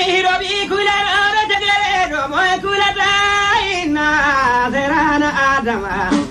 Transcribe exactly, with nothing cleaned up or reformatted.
Robi kula ra jagare ro moy kula ta inna serana adama